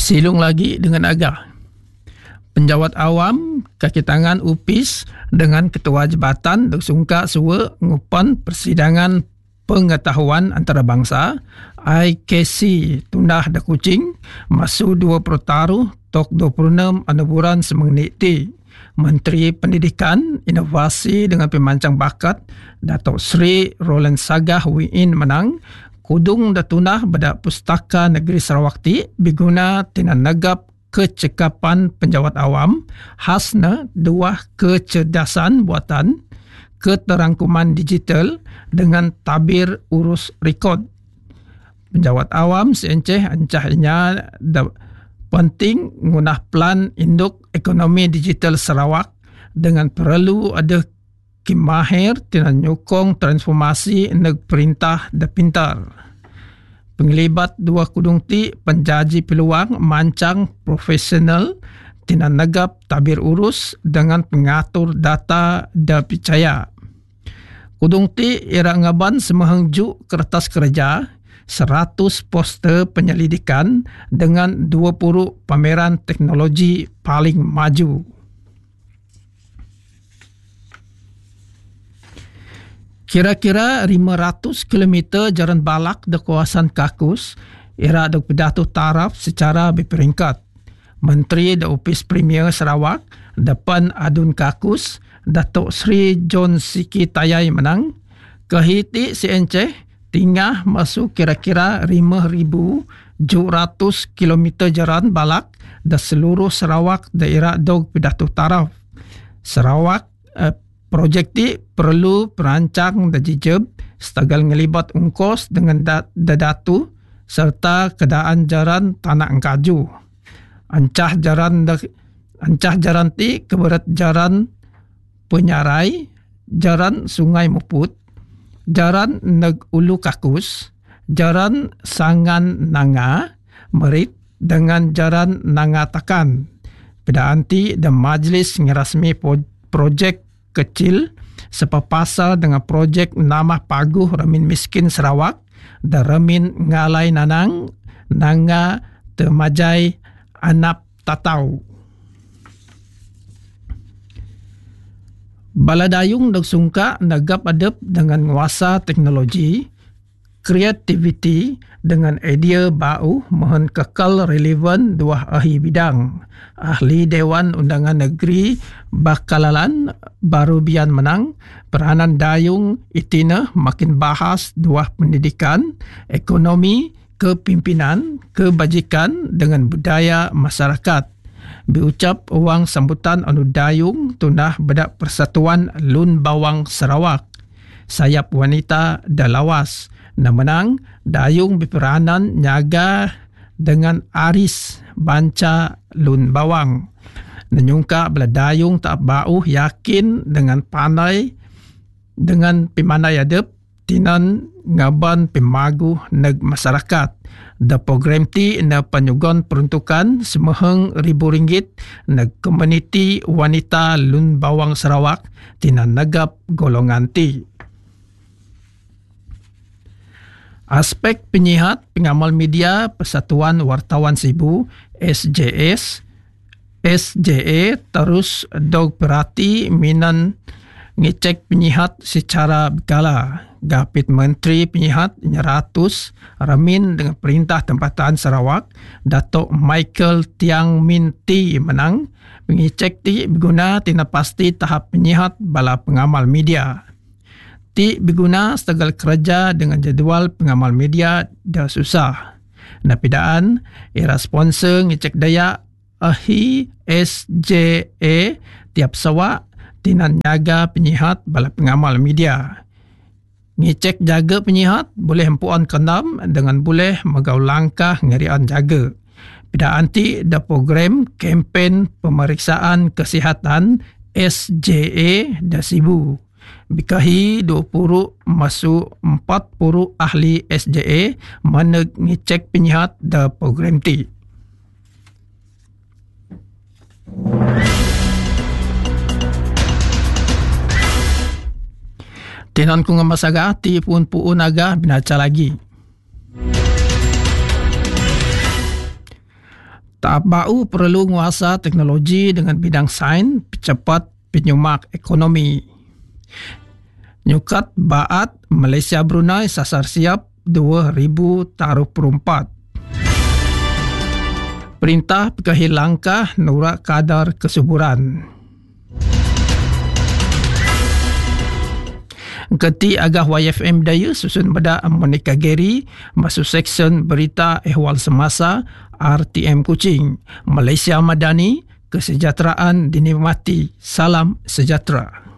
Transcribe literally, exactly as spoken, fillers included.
Silung lagi dengan agah. Penjawat awam kaki tangan U P I S dengan Ketua Jabatan bersungka suwa ngupan persidangan pengetahuan antarabangsa I K C tundah da Kuching masu dua pertaruh tok dua puluh enam anuburan semenit ti. Menteri Pendidikan, Inovasi dengan Pemancang Bakat Datuk Seri Roland Sagah Wiin menang kudung da tunah beda Pustaka Negeri Sarawak ti biguna tina negap kecekapan penjawat awam khasna dua kecerdasan buatan keterangkuman digital dengan tabir urus rekod. Penjawat awam seenceh ancahnya da penting ngunah plan induk ekonomi digital Sarawak dengan perlu ada kimahir tina nyukong transformasi neg perintah da pintar. Penglibat dua kudung ti penjaji peluang mancang profesional tina negap tabir urus dengan pengatur data da percaya. Kudung ti ira ngaban semahang juk kertas kerja, seratus poster penyelidikan dengan dua puluh pameran teknologi paling maju. Kira-kira lima ratus kilometer jalan balak di kawasan Kakus ira ada pidato taraf secara berperingkat. Menteri da Opis Premier Sarawak depan Adun Kakus Datuk Seri John Siki Tayai menang kehiti si enceh tingah masuk kira-kira lima ribu tujuh ratus kilometer jalan balak da seluruh Sarawak daerah dog pidato taraf. Sarawak eh, projek ti perlu perancang da jijeb setagal ngelibat ungkos dengan da, da datu serta kedaan jaran tanah engkaju. Ancah jaran da, ancah jaran ti keberat jaran Penyarai, jaran Sungai Muput, jaran Neg Ulu Kakus, jaran Sangan Nanga, Merit dengan jaran Nanga Takan. Pedaan ti dan majlis ngerasmi projek kecil sepapasal dengan projek Nama Paguh Remin Miskin Sarawak dan Remin Ngalai Nanang Nanga Temajai Anap Tatau. Baladayung dan sungka nagap adep dengan nguasa teknologi, kreativiti dengan idea bau mohon kekal relevan dua ahli bidang. Ahli Dewan Undangan Negeri Bakalalan Barubian menang, peranan dayung itina makin bahas dua pendidikan, ekonomi, kepimpinan, kebajikan dengan budaya masyarakat. Diucap uang sambutan anu dayung tunah bedak Persatuan Lun Bawang Sarawak. Sayap wanita da lawas. Na menang dayung berperanan nyaga dengan Aris Banca Lun Bawang. Nanyungka bela dayung tak bau yakin dengan pandai dengan pimandai adep tinan ngaban pemagu neg masyarakat. Da program ti na panyugon peruntukan semeheng ribu ringgit na komuniti wanita Lun Bawang Sarawak tina nagap golongan ti. Aspek penyihat pengamal media Persatuan Wartawan Sibu S J S S J A terus dog perhati minan ngecek penyihat secara berkala. Gapit Menteri Penyihat Nyeratus Ramin dengan Perintah Tempatan Sarawak Datuk Michael Tiang Min Ti menang mengecek ti berguna tina pasti tahap penyihat bala pengamal media. Ti berguna setagal kerja dengan jadual pengamal media dah susah. Napidaan era sponsor ngecek daya ahi S J A tiap sawa tina nyaga penyihat bala pengamal media. Ngecek jaga penyihat boleh empuan kenam dengan boleh megau langkah ngerian jaga. Pidaan ti da program kempen pemeriksaan kesihatan S J A da Sibu. Bikahi dua puluh masuk empat puluh ahli S J A mana ngecek penyihat da program ti. Tinan ku ngamasaga ti pun puun aga binaca lagi. Tahap baru perlu menguasai teknologi dengan bidang sains cepat penyumak ekonomi. Nyukat Baat Malaysia Brunei sasar siap dua ribu dua puluh empat. Perintah Pekahil Langkah nurak kadar kesuburan. Keti Agah Y F M Daya susun beda Monica Gary masuk seksyen berita ehwal semasa R T M Kuching. Malaysia Madani, kesejahteraan dinikmati. Salam sejahtera.